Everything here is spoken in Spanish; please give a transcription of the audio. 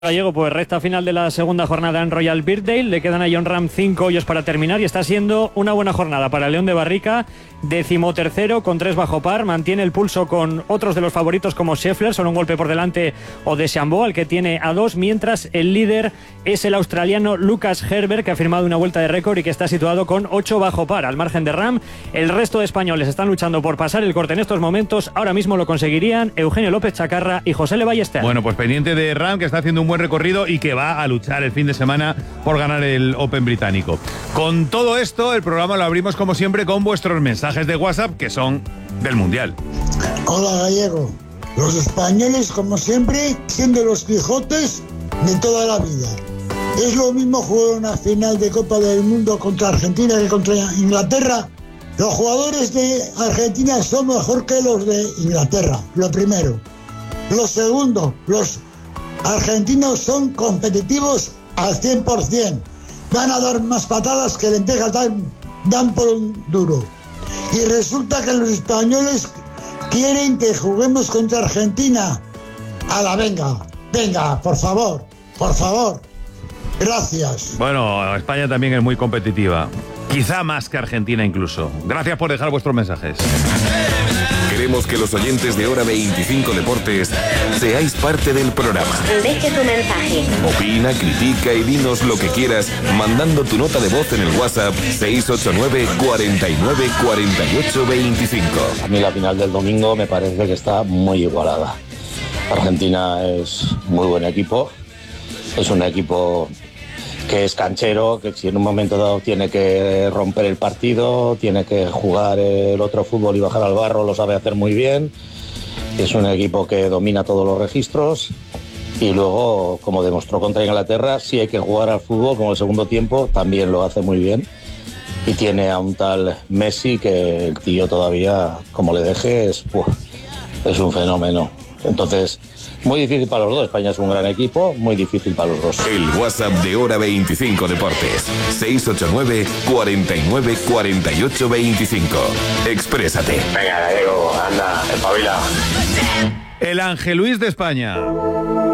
Gallego, pues recta final de la segunda jornada en Royal Birkdale. Le quedan a Jon Rahm 5 hoyos para terminar y está siendo una buena jornada para León de Barrica, 13º con 3 bajo par. Mantiene el pulso con otros de los favoritos como Scheffler, solo un golpe por delante, o DeChambeau, al que tiene a 2, mientras el líder es el australiano Lucas Herbert, que ha firmado una vuelta de récord y que está situado con 8 bajo par. Al margen de Rahm, el resto de españoles están luchando por pasar el corte en estos momentos. Ahora mismo lo conseguirían Eugenio López Chacarra y José Le Ballester. Bueno, pues pendiente de Rahm, que está haciendo un buen recorrido y que va a luchar el fin de semana por ganar el Open británico. Con todo esto, el programa lo abrimos como siempre con vuestros mensajes de WhatsApp, que son del Mundial. Hola, Gallego. Los españoles, como siempre, siendo los Quijotes de toda la vida. Es lo mismo jugar una final de Copa del Mundo contra Argentina que contra Inglaterra. Los jugadores de Argentina son mejor que los de Inglaterra, lo primero. Lo segundo, los argentinos son competitivos al 100%. Van a dar más patadas que lentejas dan por un duro. Y resulta que los españoles quieren que juguemos contra Argentina. Venga, por favor. Gracias. Bueno, España también es muy competitiva. Quizá más que Argentina incluso. Gracias por dejar vuestros mensajes. Queremos que los oyentes de Hora 25 Deportes seáis parte del programa. Deje tu mensaje. Opina, critica y dinos lo que quieras mandando tu nota de voz en el WhatsApp 689 49 48 25. A mí la final del domingo me parece que está muy igualada. Argentina es muy buen equipo. Es un equipo que es canchero, que si en un momento dado tiene que romper el partido, tiene que jugar el otro fútbol y bajar al barro, lo sabe hacer muy bien. Es un equipo que domina todos los registros y luego, como demostró contra Inglaterra, si hay que jugar al fútbol como el segundo tiempo, también lo hace muy bien. Y tiene a un tal Messi que el tío todavía, como le dejes, es un fenómeno. Entonces, muy difícil para los dos. España es un gran equipo, muy difícil para los dos. El WhatsApp de Hora 25 Deportes 689 49 48 25. Exprésate. Venga, Gallego, anda, espabila. El Ángel Luis de España.